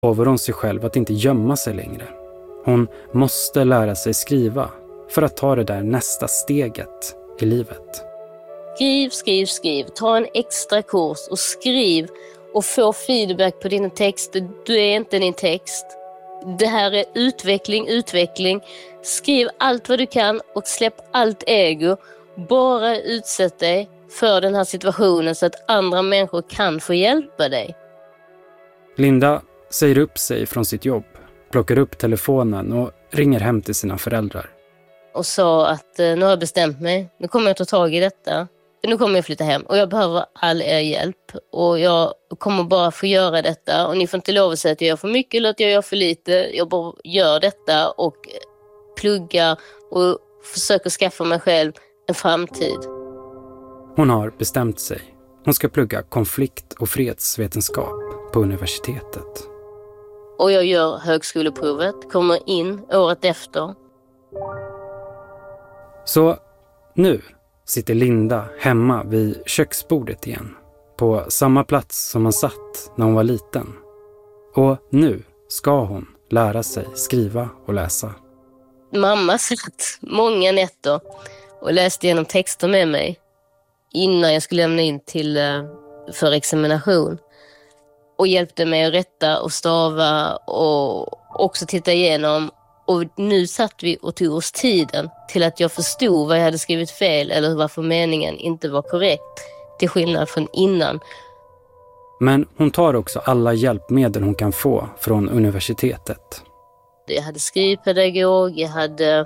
lovar hon sig själv att inte gömma sig längre. Hon måste lära sig skriva för att ta det där nästa steget i livet. Skriv. Ta en extra kurs och skriv och få feedback på dina texter. Du är inte din text. Det här är utveckling. Skriv allt vad du kan och släpp allt ego. Bara utsätt dig för den här situationen så att andra människor kan få hjälpa dig. Linda säger upp sig från sitt jobb, plockar upp telefonen och ringer hem till sina föräldrar. Och sa att nu har jag bestämt mig. Nu kommer jag ta tag i detta. Nu kommer jag flytta hem och jag behöver all er hjälp. Och jag kommer bara få göra detta. Och ni får inte lov att säga att jag gör för mycket eller att jag gör för lite. Jag bara gör detta och pluggar och försöker skaffa mig själv en framtid. Hon har bestämt sig. Hon ska plugga konflikt- och fredsvetenskap på universitetet. Och jag gör högskoleprovet, kommer in året efter. Så nu sitter Linda hemma vid köksbordet igen. På samma plats som hon satt när hon var liten. Och nu ska hon lära sig skriva och läsa. Mamma satt många nätter och läste igenom texter med mig innan jag skulle lämna in för examination. Och hjälpte mig att rätta och stava och också titta igenom. Och nu satt vi och tog oss tiden till att jag förstod vad jag hade skrivit fel eller varför meningen inte var korrekt, till skillnad från innan. Men hon tar också alla hjälpmedel hon kan få från universitetet. Jag hade skrivpedagog, jag hade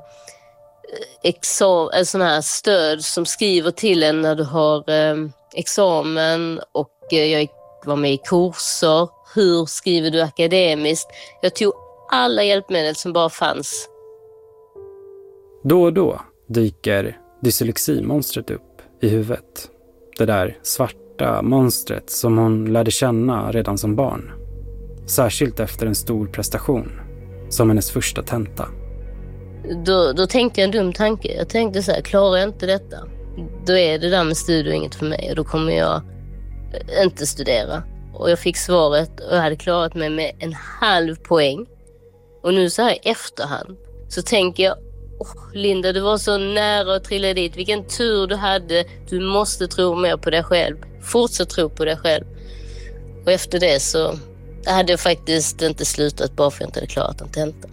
sån här stöd som skriver till en när du har examen, och jag var med i kurser. Hur skriver du akademiskt? Jag tog alla hjälpmedel som bara fanns. Då och då dyker dyslexi-monstret upp i huvudet. Det där svarta monstret som hon lärde känna redan som barn. Särskilt efter en stor prestation, som hennes första tenta. Då tänkte jag en dum tanke. Jag tänkte så här, klarar jag inte detta, då är det där med studier inget för mig och då kommer jag inte studera. Och jag fick svaret och jag hade klarat mig med 0,5 poäng. Och nu så här i efterhand så tänker jag, Linda, du var så nära att trilla dit. Vilken tur du hade. Du måste tro mer på dig själv. Fortsätt tro på dig själv. Och efter det så hade jag faktiskt inte slutat bara för att jag inte hade klarat en tenta.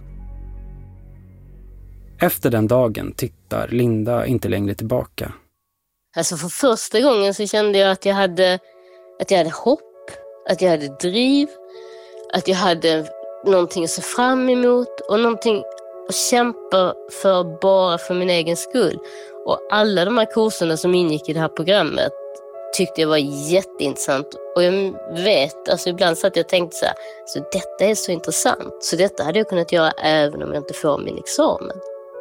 Efter den dagen tittar Linda inte längre tillbaka. Alltså för första gången så kände jag att jag hade hopp, att jag hade driv, att jag hade någonting att se fram emot och någonting att kämpa för bara för min egen skull. Och alla de här kurserna som ingick i det här programmet tyckte jag var jätteintressant. Och jag vet, alltså ibland så att jag tänkte så här, så detta är så intressant. Så detta hade jag kunnat göra även om jag inte får min examen.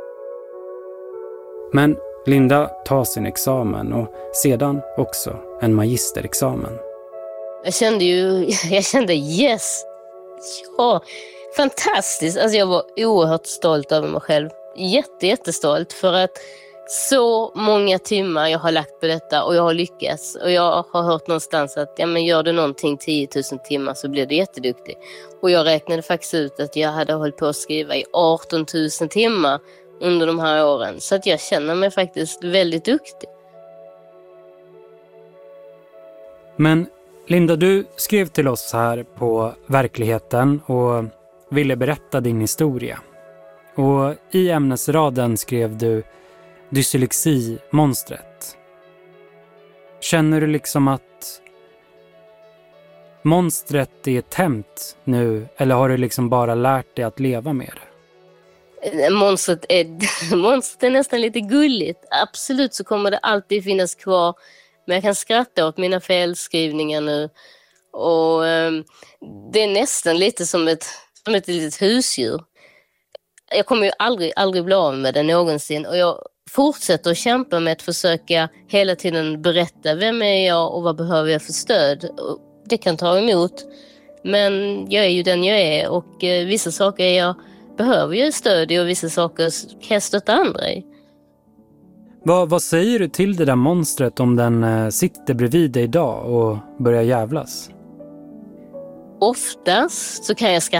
Men Linda tar sin examen och sedan också en magisterexamen. Jag kände yes, ja, fantastiskt. Alltså jag var oerhört stolt över mig själv. Jättestolt för att så många timmar jag har lagt på detta och jag har lyckats. Och jag har hört någonstans att gör du någonting 10 000 timmar så blir du jätteduktig. Och jag räknade faktiskt ut att jag hade hållit på att skriva i 18 000 timmar under de här åren. Så att jag känner mig faktiskt väldigt duktig. Men Linda, du skrev till oss här på Verkligheten och ville berätta din historia. Och i ämnesraden skrev du dyslexi-monstret. Känner du liksom att monstret är tämjt nu, eller har du liksom bara lärt dig att leva med det? Monstret är nästan lite gulligt. Absolut så kommer det alltid finnas kvar. Men jag kan skratta åt mina felskrivningar nu. Och det är nästan lite som ett litet husdjur. Jag kommer ju aldrig bli av med det någonsin. Och jag fortsätter att kämpa med att försöka hela tiden berätta vem är jag och vad behöver jag för stöd. Och det kan ta emot. Men jag är ju den jag är. Och vissa saker behöver jag stöd i och vissa saker kan jag stötta andra i. Vad säger du till det där monstret om den sitter bredvid dig idag och börjar jävlas? Oftast så kan jag skratta